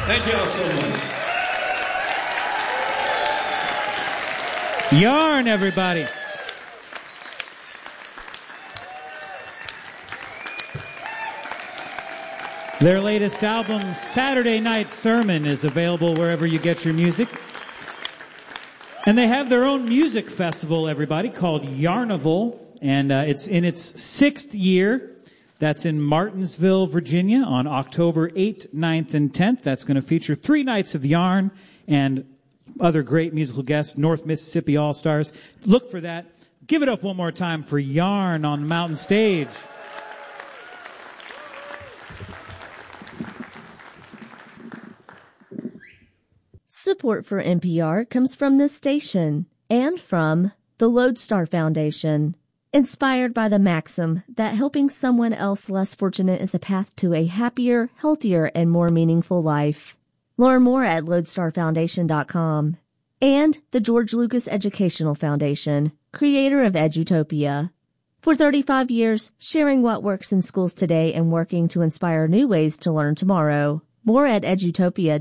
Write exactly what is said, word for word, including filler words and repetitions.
Thank you all so much. Yarn, everybody. Their latest album, Saturday Night Sermon, is available wherever you get your music. And they have their own music festival, everybody, called Yarnival. And uh, it's in its sixth year. That's in Martinsville, Virginia, on October eighth, ninth, and tenth. That's going to feature three nights of yarn and other great musical guests, North Mississippi All-Stars. Look for that. Give it up one more time for Yarn on the Mountain Stage. Support for N P R comes from this station and from the Lodestar Foundation. Inspired by the maxim that helping someone else less fortunate is a path to a happier, healthier, and more meaningful life. Learn more at lodestar foundation dot com. And the George Lucas Educational Foundation, creator of Edutopia. For thirty-five years, sharing what works in schools today and working to inspire new ways to learn tomorrow. More at edutopia